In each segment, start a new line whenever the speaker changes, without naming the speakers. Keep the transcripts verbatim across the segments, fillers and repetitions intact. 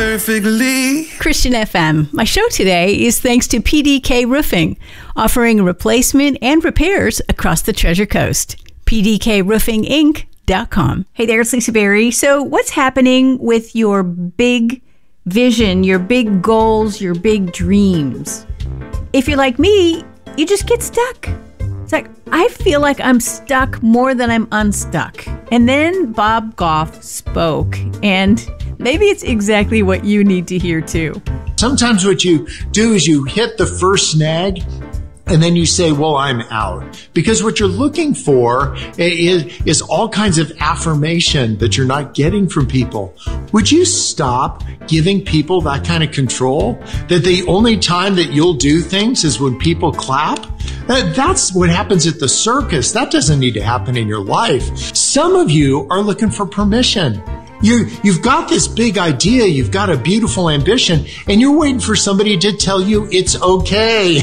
perfectly.
Christian F M. My show today is thanks to P D K Roofing, offering replacement and repairs across the Treasure Coast. P D K roofing inc dot com. Hey there, it's Lisa Berry. So what's happening with your big vision, your big goals, your big dreams? If you're like me, you just get stuck. It's like, I feel like I'm stuck more than I'm unstuck. And then Bob Goff spoke, and maybe it's exactly what you need to hear too.
Sometimes what you do is you hit the first snag, and then you say, well, I'm out. Because what you're looking for is, is all kinds of affirmation that you're not getting from people. Would you stop giving people that kind of control? That the only time that you'll do things is when people clap? That's what happens at the circus. That doesn't need to happen in your life. Some of you are looking for permission. You, you've got this big idea, you've got a beautiful ambition, and you're waiting for somebody to tell you it's okay.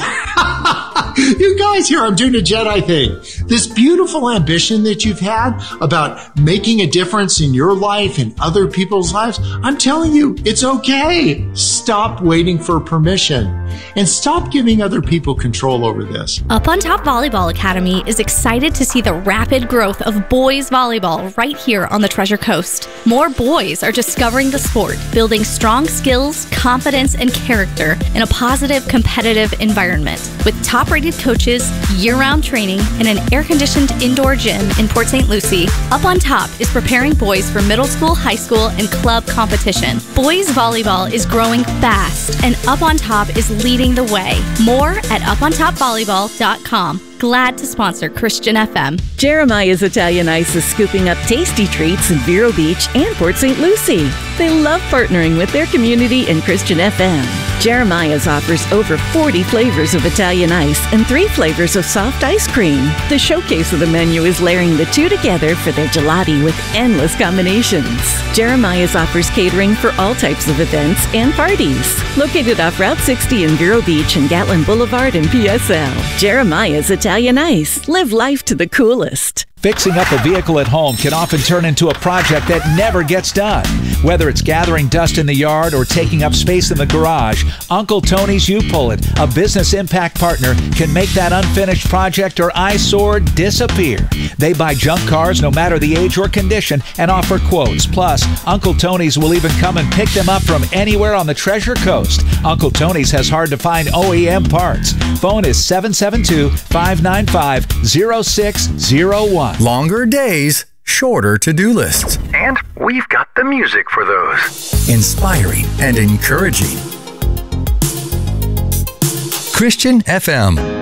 You guys here, I'm doing a Jedi thing. This beautiful ambition that you've had about making a difference in your life and other people's lives, I'm telling you, it's okay. Stop waiting for permission and stop giving other people control over this.
Up on Top Volleyball Academy is excited to see the rapid growth of boys volleyball right here on the Treasure Coast. More boys are discovering the sport, building strong skills, confidence, and character in a positive, competitive environment. With top-rated coaches, year-round training, and an air-conditioned indoor gym in Port Saint Lucie, Up on Top is preparing boys for middle school, high school, and club competition. Boys volleyball is growing fast, and Up on Top is leading the way. More at up on top volleyball dot com. Glad to sponsor Christian F M.
Jeremiah's Italian Ice is scooping up tasty treats in Vero Beach and Port Saint Lucie. They love partnering with their community and Christian F M. Jeremiah's offers over forty flavors of Italian ice and three flavors of soft ice cream. The showcase of the menu is layering the two together for their gelati with endless combinations. Jeremiah's offers catering for all types of events and parties. Located off Route sixty in Vero Beach and Gatlin Boulevard in P S L. Jeremiah's Italian Ice. Live life to the coolest.
Fixing up a vehicle at home can often turn into a project that never gets done. Whether it's gathering dust in the yard or taking up space in the garage, Uncle Tony's U-Pull-It, a business impact partner, can make that unfinished project or eyesore disappear. They buy junk cars no matter the age or condition and offer quotes. Plus, Uncle Tony's will even come and pick them up from anywhere on the Treasure Coast. Uncle Tony's has hard-to-find O E M parts. Phone is seven seven two, five nine five, zero six zero one.
Longer days, shorter to-do lists.
And we've got the music for those.
Inspiring and encouraging. Christian F M.